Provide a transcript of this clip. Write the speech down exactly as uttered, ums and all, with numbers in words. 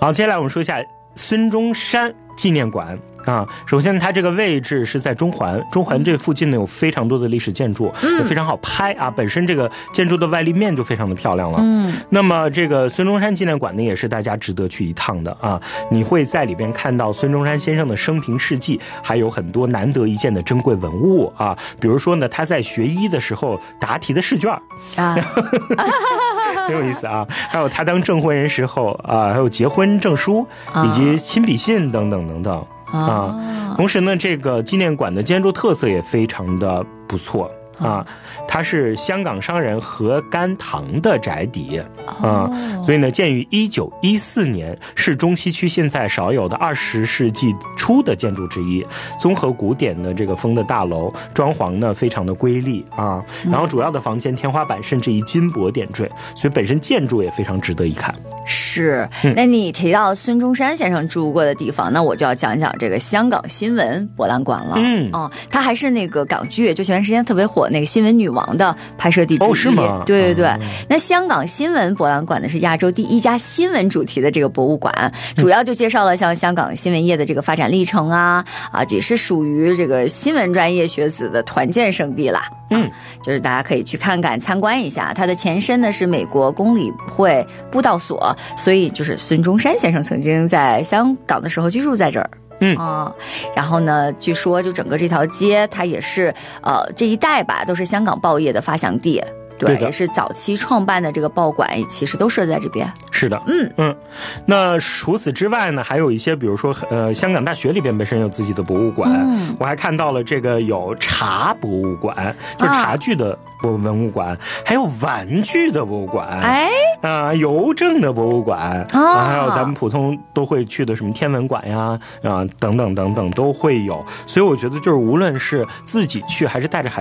好，接下来我们说一下孙中山纪念馆啊。首先它这个位置是在中环，中环这附近呢有非常多的历史建筑，也非常好拍啊。本身这个建筑的外立面就非常的漂亮了。嗯，那么这个孙中山纪念馆呢，也是大家值得去一趟的啊。你会在里边看到孙中山先生的生平事迹，还有很多难得一见的珍贵文物啊。比如说呢，他在学医的时候答题的试卷啊。很有意思啊，还有他当证婚人时候啊，还有结婚证书以及亲笔信等等等等啊。同时呢，这个纪念馆的建筑特色也非常的不错啊，它是香港商人何甘棠的宅邸啊，所以呢，建于一九一四年，是中西区现在少有的二十世纪初的建筑之一。综合古典的这个风的大楼，装潢呢非常的瑰丽啊，然后主要的房间天花板甚至以金箔点缀，所以本身建筑也非常值得一看。 是，那你提到孙中山先生住过的地方，那我就要讲讲这个香港新闻博览馆了。嗯，哦，它还是那个港剧，就前段时间特别火那个新闻女王的拍摄地之一。 哦，是吗？ 对对对。嗯、那香港新闻博览馆呢，是亚洲第一家新闻主题的这个博物馆，主要就介绍了像香港新闻业的这个发展历程啊，啊，也是属于这个新闻专业学子的团建圣地啦。嗯，就是大家可以去看看参观一下。它的前身呢是美国公理会布道所，所以就是孙中山先生曾经在香港的时候居住在这儿。嗯啊、呃，然后呢，据说就整个这条街，它也是呃这一带吧，都是香港报业的发祥地。对，也是早期创办的这个报馆，其实都设在这边。 是的，嗯嗯。那除此之外呢，还有一些，比如说，呃，香港大学里边本身有自己的博物馆，嗯、我还看到了这个有茶博物馆，就是茶具的文物馆，啊、还有玩具的博物馆，哎，啊、呃，邮政的博物馆，啊，还有咱们普通都会去的什么天文馆呀，啊，等等等等都会有。所以我觉得，就是无论是自己去还是带着孩子。